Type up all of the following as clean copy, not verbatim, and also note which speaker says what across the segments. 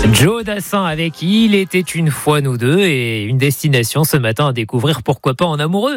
Speaker 1: Joe Dassin avec Il était une fois nous deux et une destination ce matin à découvrir, pourquoi pas en amoureux.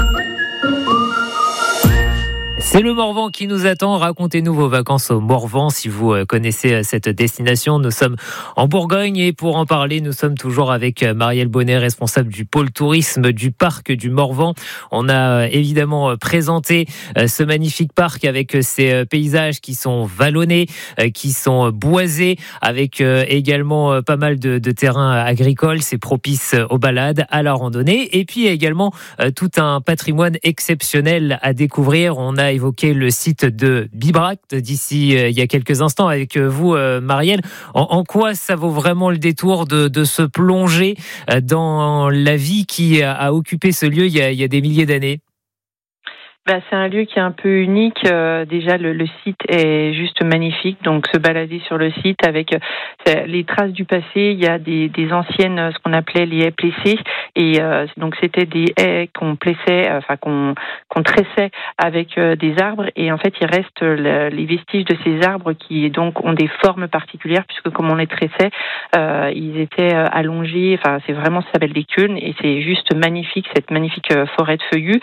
Speaker 1: C'est le Morvan qui nous attend. Racontez-nous vos vacances au Morvan si vous connaissez cette destination. Nous sommes en Bourgogne et pour en parler, nous sommes toujours avec Marielle Bonnet, responsable du pôle tourisme du parc du Morvan. On a évidemment présenté ce magnifique parc avec ses paysages qui sont vallonnés, qui sont boisés, avec également pas mal de terrains agricoles. C'est propice aux balades, à la randonnée et puis également tout un patrimoine exceptionnel à découvrir. On a évoqué le site de Bibracte d'ici il y a quelques instants avec vous, Marielle. En quoi ça vaut vraiment le détour de se plonger dans la vie qui a occupé ce lieu il y a des milliers d'années?
Speaker 2: C'est un lieu qui est un peu unique. Déjà, le site est juste magnifique. Donc, se balader sur le site avec les traces du passé. Il y a des anciennes, ce qu'on appelait les haies plessées. Et donc, c'était des haies qu'on plessait, qu'on tressait avec des arbres. Et en fait, il reste les vestiges de ces arbres qui donc ont des formes particulières puisque comme on les tressait, ils étaient allongés. Enfin, c'est vraiment, ça s'appelle des queunes et c'est juste magnifique, cette magnifique forêt de feuillus.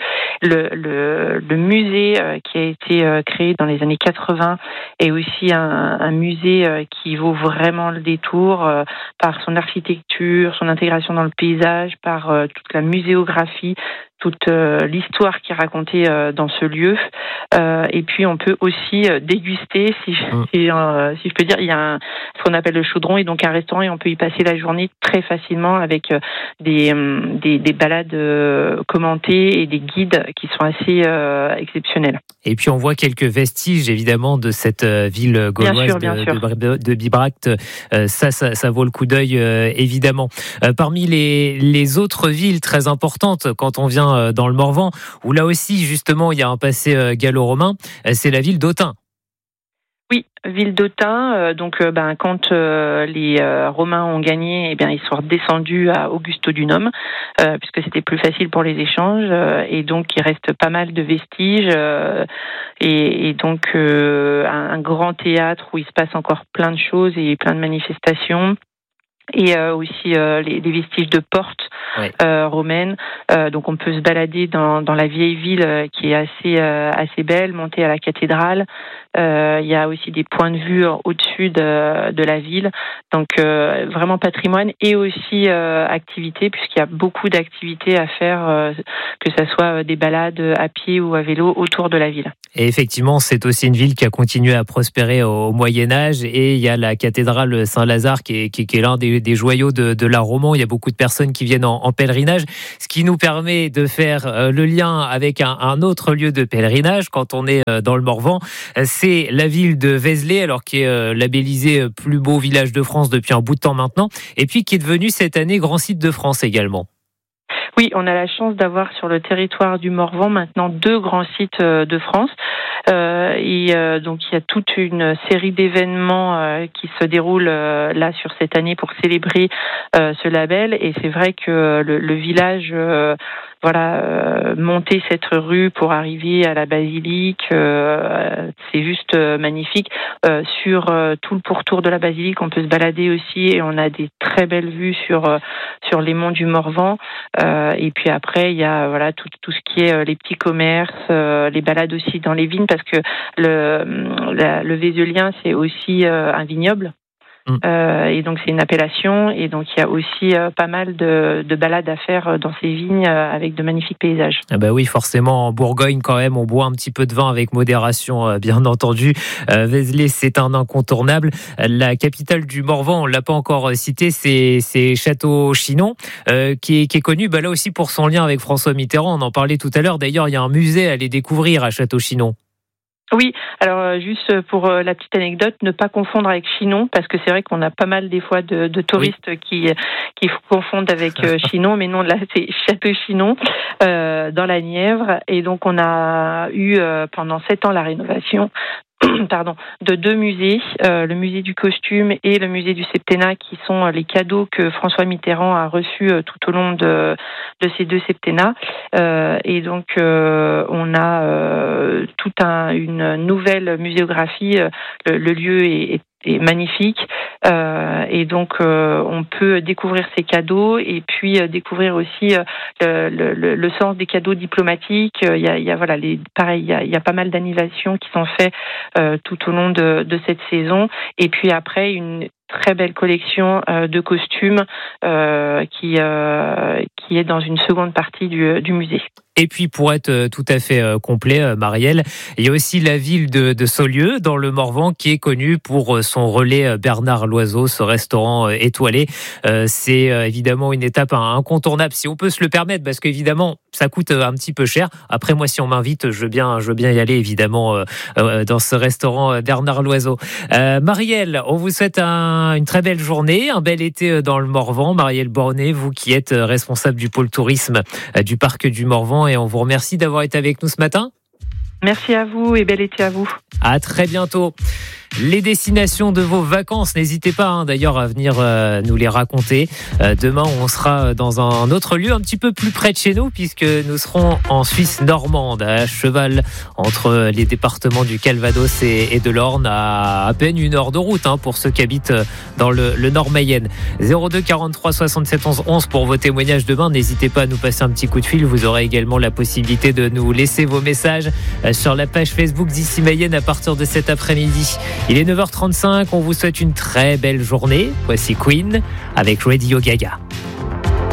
Speaker 2: Le musée qui a été créé dans les années 80 est aussi un musée qui vaut vraiment le détour par son architecture, son intégration dans le paysage, par toute la muséographie, toute l'histoire qui est racontée dans ce lieu. Et puis on peut aussi déguster, si je peux dire, il y a ce qu'on appelle le chaudron et donc un restaurant et on peut y passer la journée très facilement avec des balades commentées et des guides qui sont assez exceptionnels.
Speaker 1: Et puis on voit quelques vestiges évidemment de cette ville gauloise de Bibracte. Ça vaut le coup d'œil évidemment. Parmi les autres villes très importantes quand on vient dans le Morvan, où là aussi justement il y a un passé gallo-romain, c'est la ville d'Autun.
Speaker 2: Oui, ville d'Autun. Quand les Romains ont gagné, ils sont redescendus à Augustodunum, puisque c'était plus facile pour les échanges. Et donc, il reste pas mal de vestiges. Un grand théâtre où il se passe encore plein de choses et plein de manifestations. Et aussi les vestiges de portes romaines. Donc on peut se balader dans la vieille ville qui est assez belle, monter à la cathédrale. Il y a aussi des points de vue au-dessus de la ville. Donc vraiment patrimoine et aussi activités puisqu'il y a beaucoup d'activités à faire, que ce soit des balades à pied ou à vélo autour de la ville.
Speaker 1: Et effectivement, c'est aussi une ville qui a continué à prospérer au Moyen-Âge et il y a la cathédrale Saint-Lazare qui est l'un des joyaux de l'art roman. Il y a beaucoup de personnes qui viennent en pèlerinage, ce qui nous permet de faire le lien avec un autre lieu de pèlerinage quand on est dans le Morvan. C'est la ville de Vézelay, alors qui est labellisée plus beau village de France depuis un bout de temps maintenant, et puis qui est devenu cette année grand site de France également.
Speaker 2: Oui, on a la chance d'avoir sur le territoire du Morvan maintenant 2 grands sites de France. Donc il y a toute une série d'événements qui se déroulent là sur cette année pour célébrer ce label. Et c'est vrai que le village, monter cette rue pour arriver à la basilique, c'est juste magnifique. Sur tout le pourtour de la basilique, on peut se balader aussi et on a des très belles vues sur les monts du Morvan. Et puis après, il y a tout ce qui est les petits commerces, les balades aussi dans les vignes, parce que le Vézelien, c'est aussi un vignoble. Et donc c'est une appellation et donc il y a aussi pas mal de balades à faire dans ces vignes avec de magnifiques paysages.
Speaker 1: Ah bah oui, forcément en Bourgogne quand même on boit un petit peu de vin avec modération, bien entendu. Vézelay, c'est un incontournable. La capitale du Morvan, on l'a pas encore cité, c'est Château-Chinon qui est connu là aussi pour son lien avec François Mitterrand. On en parlait tout à l'heure. D'ailleurs, il y a un musée à aller découvrir à Château-Chinon.
Speaker 2: Oui, alors juste pour la petite anecdote, ne pas confondre avec Chinon, parce que c'est vrai qu'on a pas mal des fois de touristes qui confondent avec Chinon, mais non, là c'est Château-Chinon dans la Nièvre, et donc on a eu pendant 7 ans la rénovation de 2 musées, le musée du costume et le musée du septennat, qui sont les cadeaux que François Mitterrand a reçus tout au long de ces 2 septennats. Et donc, on a toute une nouvelle muséographie. Le lieu est est magnifique. Et donc on peut découvrir ces cadeaux et puis découvrir aussi le sens des cadeaux diplomatiques. Il y a pas mal d'animations qui sont faites tout au long de cette saison. Et puis après une très belle collection de costumes qui est dans une seconde partie du musée.
Speaker 1: Et puis pour être tout à fait complet, Marielle, il y a aussi la ville de Saulieu dans le Morvan qui est connue pour son relais Bernard Loiseau, ce restaurant étoilé. C'est évidemment une étape incontournable si on peut se le permettre parce qu'évidemment ça coûte un petit peu cher. Après moi si on m'invite, je veux bien y aller évidemment dans ce restaurant Bernard Loiseau. Marielle, on vous souhaite une très belle journée, un bel été dans le Morvan. Marielle Bornet, vous qui êtes responsable du pôle tourisme du parc du Morvan, et on vous remercie d'avoir été avec nous ce matin.
Speaker 2: Merci à vous et bel été à vous.
Speaker 1: À très bientôt. Les destinations de vos vacances, n'hésitez pas d'ailleurs à venir nous les raconter. Demain, on sera dans un autre lieu un petit peu plus près de chez nous puisque nous serons en Suisse normande, à cheval entre les départements du Calvados et de l'Orne, à peine 1 heure de route pour ceux qui habitent dans le Nord Mayenne. 02 43 67 11 11 pour vos témoignages demain. N'hésitez pas à nous passer un petit coup de fil. Vous aurez également la possibilité de nous laisser vos messages sur la page Facebook d'Ici Mayenne à partir de cet après-midi. Il est 9h35, on vous souhaite une très belle journée. Voici Queen avec Radio Gaga.